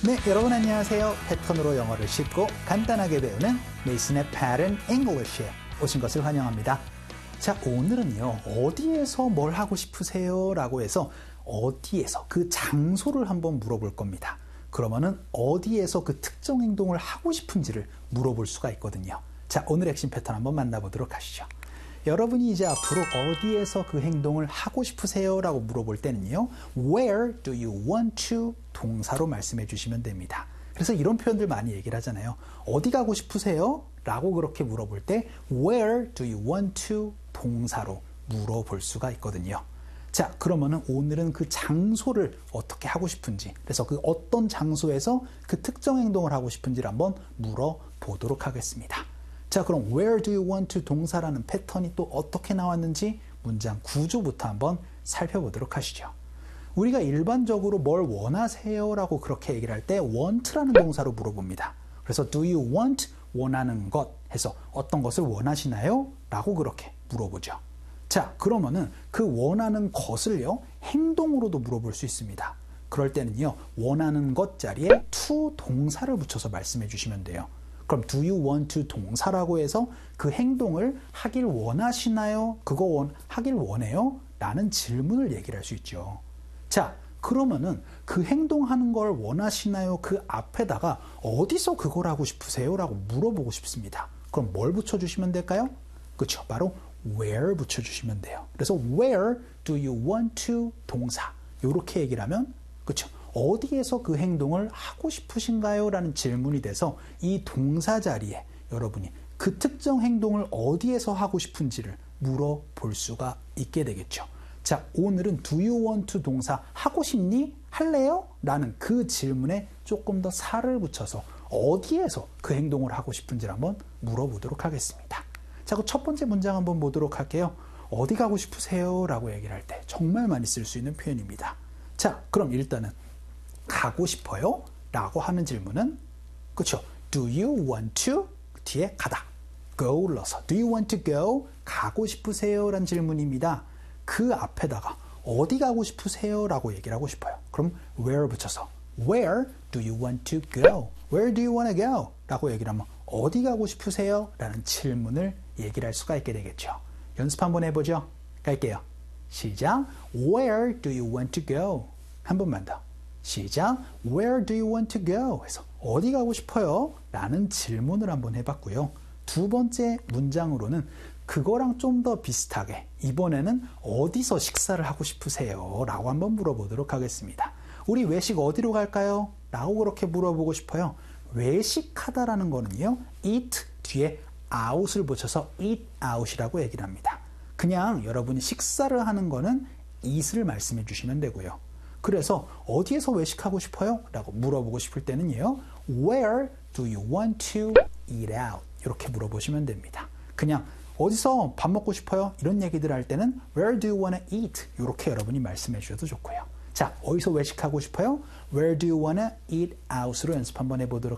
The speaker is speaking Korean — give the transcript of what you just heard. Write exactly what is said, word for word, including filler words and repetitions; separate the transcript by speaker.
Speaker 1: 네, 여러분 안녕하세요. 패턴으로 영어를 쉽고 간단하게 배우는 메이슨의 Pattern English에 오신 것을 환영합니다. 자, 오늘은요, 어디에서 뭘 하고 싶으세요? 라고 해서 어디에서, 그 장소를 한번 물어볼 겁니다. 그러면은 어디에서 그 특정 행동을 하고 싶은지를 물어볼 수가 있거든요. 자, 오늘 핵심 패턴 한번 만나보도록 하시죠. 여러분이 이제 앞으로 어디에서 그 행동을 하고 싶으세요? 라고 물어볼 때는요, Where do you want to? 동사로 말씀해 주시면 됩니다. 그래서 이런 표현들 많이 얘기를 하잖아요. 어디 가고 싶으세요? 라고 그렇게 물어볼 때 Where do you want to? 동사로 물어볼 수가 있거든요. 자, 그러면은 오늘은 그 장소를 어떻게 하고 싶은지, 그래서 그 어떤 장소에서 그 특정 행동을 하고 싶은지를 한번 물어보도록 하겠습니다. 자, 그럼 Where do you want to? 동사라는 패턴이 또 어떻게 나왔는지 문장 구조부터 한번 살펴보도록 하시죠. 우리가 일반적으로 뭘 원하세요? 라고 그렇게 얘기를 할 때 want라는 동사로 물어봅니다. 그래서 do you want? 원하는 것 해서 어떤 것을 원하시나요? 라고 그렇게 물어보죠. 자, 그러면은 그 원하는 것을요, 행동으로도 물어볼 수 있습니다. 그럴 때는요, 원하는 것 자리에 to 동사를 붙여서 말씀해 주시면 돼요. 그럼 do you want to 동사라고 해서 그 행동을 하길 원하시나요? 그거 원, 하길 원해요? 라는 질문을 얘기를 할 수 있죠. 자, 그러면은 그 행동하는 걸 원하시나요? 그 앞에다가 어디서 그걸 하고 싶으세요? 라고 물어보고 싶습니다. 그럼 뭘 붙여주시면 될까요? 그렇죠. 바로 where 붙여주시면 돼요. 그래서 where do you want to 동사. 요렇게 얘기를 하면, 그렇죠. 어디에서 그 행동을 하고 싶으신가요? 라는 질문이 돼서 이 동사 자리에 여러분이 그 특정 행동을 어디에서 하고 싶은지를 물어볼 수가 있게 되겠죠. 자, 오늘은 do you want to 동사 하고 싶니? 할래요? 라는 그 질문에 조금 더 살을 붙여서 어디에서 그 행동을 하고 싶은지를 한번 물어보도록 하겠습니다. 자, 그 첫 번째 문장 한번 보도록 할게요. 어디 가고 싶으세요? 라고 얘기를 할 때 정말 많이 쓸 수 있는 표현입니다. 자, 그럼 일단은 가고 싶어요? 라고 하는 질문은, 그렇죠. Do you want to? 뒤에 가다. go를 넣어서 Do you want to go? 가고 싶으세요? 라는 질문입니다. 그 앞에다가 어디 가고 싶으세요? 라고 얘기를 하고 싶어요. 그럼 where 붙여서 Where do you want to go? Where do you want to go? 라고 얘기를 하면 어디 가고 싶으세요? 라는 질문을 얘기를 할 수가 있게 되겠죠. 연습 한번 해보죠. 갈게요. 시작. Where do you want to go? 한 번만 더. 시작. Where do you want to go? 해서 어디 가고 싶어요? 라는 질문을 한번 해봤고요. 두 번째 문장으로는 그거랑 좀 더 비슷하게 이번에는 어디서 식사를 하고 싶으세요? 라고 한번 물어보도록 하겠습니다. 우리 외식 어디로 갈까요? 라고 그렇게 물어보고 싶어요. 외식하다라는 거는요, eat 뒤에 out을 붙여서 eat out이라고 얘기를 합니다. 그냥 여러분이 식사를 하는 거는 eat을 말씀해 주시면 되고요. 그래서 어디에서 외식하고 싶어요? 라고 물어보고 싶을 때는요, Where do you want to eat out? 이렇게 물어보시면 됩니다. 그냥 어디서 밥 먹고 싶어요? 이런 얘기들 할 때는 Where do you want to eat? 이렇게 여러분이 말씀해 주셔도 좋고요. 자, 어디서 외식하고 싶어요? Where do you want to eat out으로 연습 한번 해보도록